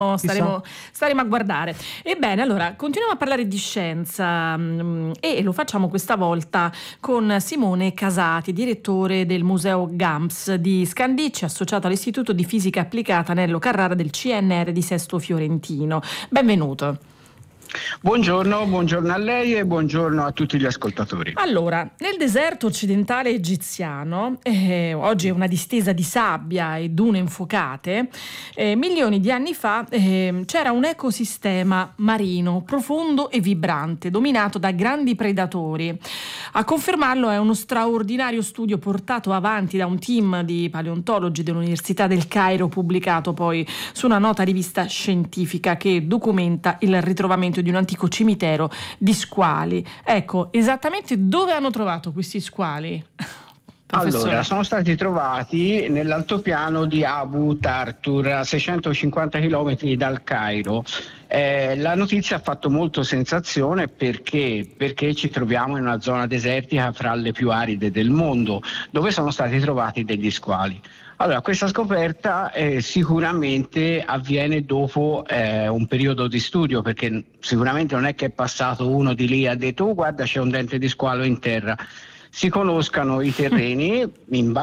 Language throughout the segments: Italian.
Staremo a guardare. Ebbene, allora, continuiamo a parlare di scienza e lo facciamo questa volta con Simone Casati, direttore del Museo GAMS di Scandicci, associato all'Istituto di Fisica Applicata Nello Carrara del CNR di Sesto Fiorentino. Benvenuto. Buongiorno a lei e buongiorno a tutti gli ascoltatori. Allora, nel deserto occidentale egiziano, oggi è una distesa di sabbia e dune infuocate, milioni di anni fa c'era un ecosistema marino profondo e vibrante, dominato da grandi predatori. A confermarlo è uno straordinario studio portato avanti da un team di paleontologi dell'Università del Cairo, pubblicato poi su una nota rivista scientifica che documenta il ritrovamento di un antico cimitero di squali. Ecco, esattamente dove hanno trovato questi squali? Allora, sono stati trovati nell'altopiano di Abu Tartur, a 650 km dal Cairo. La notizia ha fatto molto sensazione perché ci troviamo in una zona desertica fra le più aride del mondo, dove sono stati trovati degli squali. Allora, questa scoperta sicuramente avviene dopo un periodo di studio, perché sicuramente non è che è passato uno di lì e ha detto "Oh, guarda, c'è un dente di squalo in terra". Si conoscano i terreni in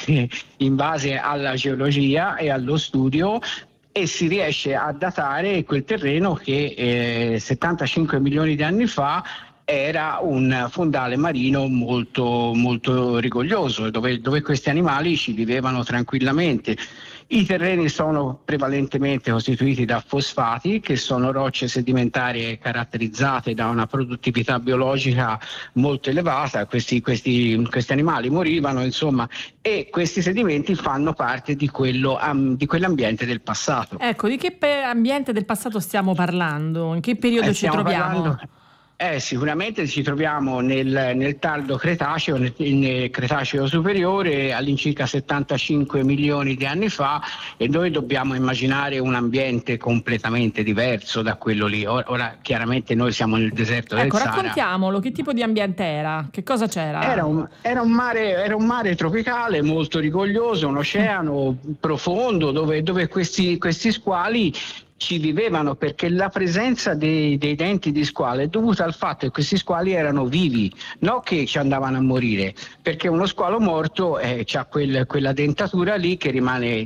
base alla geologia e allo studio, e si riesce a datare quel terreno che 75 milioni di anni fa era un fondale marino molto, molto rigoglioso, dove questi animali ci vivevano tranquillamente. I terreni sono prevalentemente costituiti da fosfati, che sono rocce sedimentarie caratterizzate da una produttività biologica molto elevata. Questi animali morivano, insomma, e questi sedimenti fanno parte di quell'ambiente del passato. Ecco, di che ambiente del passato stiamo parlando? In che periodo ci troviamo? Sicuramente ci troviamo nel tardo Cretaceo, nel Cretaceo superiore, all'incirca 75 milioni di anni fa, e noi dobbiamo immaginare un ambiente completamente diverso da quello lì. Ora chiaramente noi siamo nel deserto del Sahara. Raccontiamolo, che tipo di ambiente era? Che cosa c'era? Era un mare tropicale molto rigoglioso, un oceano profondo dove questi squali ci vivevano, perché la presenza dei denti di squalo è dovuta al fatto che questi squali erano vivi, non che ci andavano a morire, perché uno squalo morto ha quella dentatura lì che rimane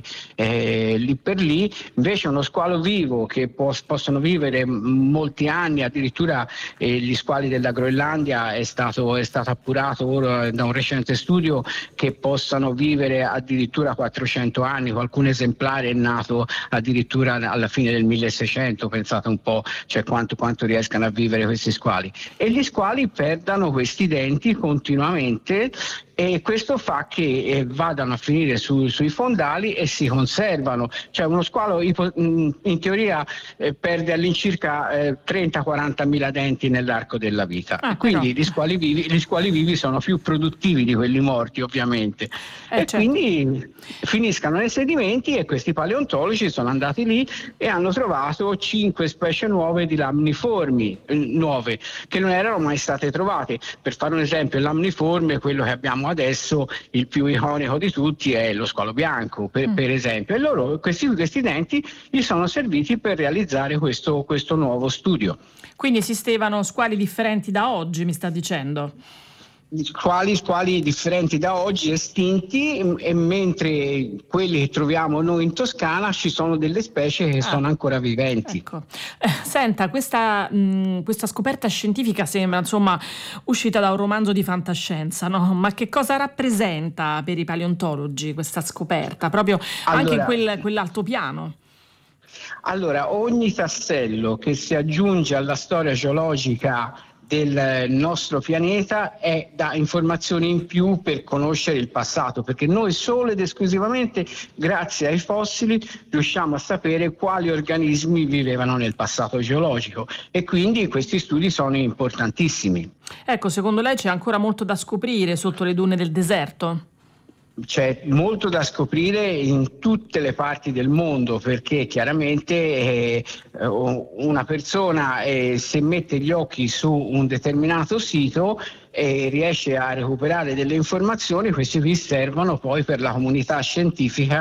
lì per lì. Invece uno squalo vivo, che possono vivere molti anni, addirittura gli squali della Groenlandia è stato appurato ora da un recente studio che possano vivere addirittura 400 anni. Qualcun esemplare è nato addirittura alla fine del 1600, pensate un po', cioè quanto riescano a vivere questi squali. E gli squali perdono questi denti continuamente, e questo fa che vadano a finire sui fondali e si conservano. Cioè uno squalo in teoria perde all'incirca 30-40 mila denti nell'arco della vita. Quindi gli squali vivi sono più produttivi di quelli morti, ovviamente. Quindi finiscano nei sedimenti, e questi paleontologi sono andati lì e hanno trovato 5 specie nuove di lamniformi, nuove, che non erano mai state trovate. Per fare un esempio, il lamniforme, quello che abbiamo adesso, il più iconico di tutti, è lo squalo bianco, per esempio, e loro questi denti gli sono serviti per realizzare questo nuovo studio. Quindi esistevano squali differenti da oggi, mi sta dicendo? Squali differenti da oggi, estinti, e mentre quelli che troviamo noi in Toscana ci sono delle specie che sono ancora viventi. Ecco. Senta, questa scoperta scientifica sembra insomma uscita da un romanzo di fantascienza, no? Ma che cosa rappresenta per i paleontologi questa scoperta, proprio anche in quell'altopiano? Allora, ogni tassello che si aggiunge alla storia geologica del nostro pianeta dà informazioni in più per conoscere il passato, perché noi solo ed esclusivamente grazie ai fossili riusciamo a sapere quali organismi vivevano nel passato geologico, e quindi questi studi sono importantissimi. Ecco, secondo lei c'è ancora molto da scoprire sotto le dune del deserto? C'è molto da scoprire in tutte le parti del mondo, perché chiaramente una persona se mette gli occhi su un determinato sito e riesce a recuperare delle informazioni, questi qui servono poi per la comunità scientifica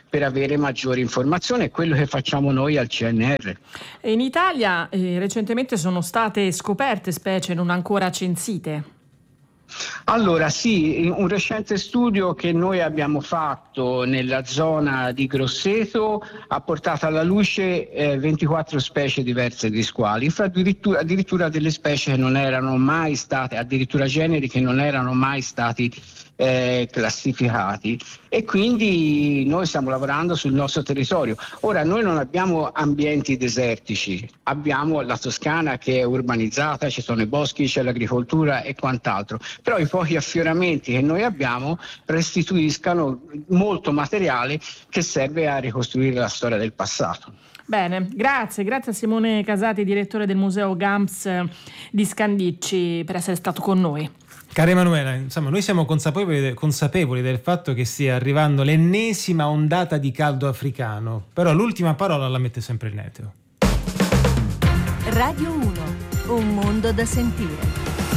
per avere maggiori informazioni. È quello che facciamo noi al CNR. In Italia recentemente sono state scoperte specie non ancora censite. Allora sì, un recente studio che noi abbiamo fatto nella zona di Grosseto ha portato alla luce 24 specie diverse di squali, addirittura delle specie che non erano mai state, addirittura generi che non erano mai stati classificati, e quindi noi stiamo lavorando sul nostro territorio. Ora noi non abbiamo ambienti desertici, abbiamo la Toscana che è urbanizzata, ci sono i boschi, c'è l'agricoltura e quant'altro, però i pochi affioramenti che noi abbiamo restituiscano molto materiale che serve a ricostruire la storia del passato. Bene, grazie a Simone Casati, direttore del Museo GAMS di Scandicci, per essere stato con noi. Cara Emanuela, insomma, noi siamo consapevoli del fatto che stia arrivando l'ennesima ondata di caldo africano, però l'ultima parola la mette sempre il meteo. Radio 1, un mondo da sentire.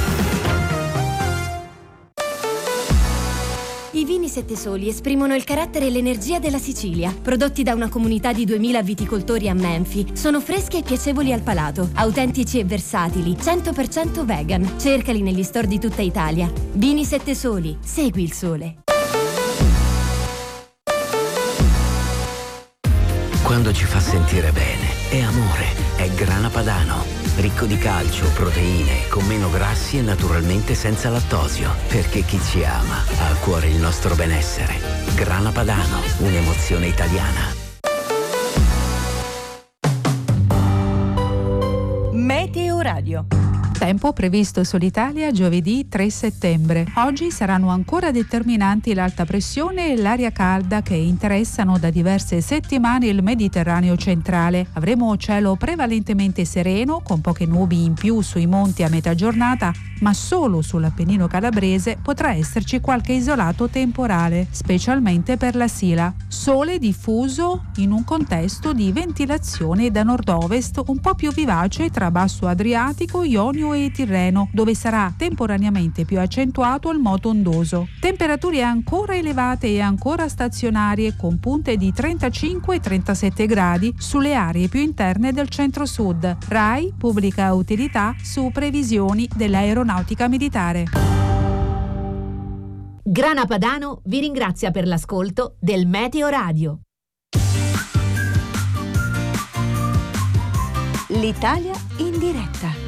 I vini Sette Soli esprimono il carattere e l'energia della Sicilia. Prodotti da una comunità di 2000 viticoltori a Menfi, sono freschi e piacevoli al palato, autentici e versatili, 100% vegan. Cercali negli store di tutta Italia. Vini Sette Soli, segui il sole. Quando ci fa sentire bene, è amore, è Grana Padano. Ricco di calcio, proteine, con meno grassi e naturalmente senza lattosio. Perché chi ci ama ha a cuore il nostro benessere. Grana Padano, un'emozione italiana. Meteo Radio. Tempo previsto sull'Italia giovedì 3 settembre. Oggi saranno ancora determinanti l'alta pressione e l'aria calda che interessano da diverse settimane il Mediterraneo centrale. Avremo cielo prevalentemente sereno, con poche nubi in più sui monti a metà giornata, ma solo sull'Appennino calabrese potrà esserci qualche isolato temporale, specialmente per la Sila. Sole diffuso in un contesto di ventilazione da nord-ovest un po' più vivace tra Basso Adriatico, Ionio e Tirreno, dove sarà temporaneamente più accentuato il moto ondoso. Temperature ancora elevate e ancora stazionarie, con punte di 35 e 37 gradi sulle aree più interne del centro-sud. RAI pubblica utilità su previsioni dell'aeronautica militare. Grana Padano vi ringrazia per l'ascolto del Meteo Radio. L'Italia in diretta.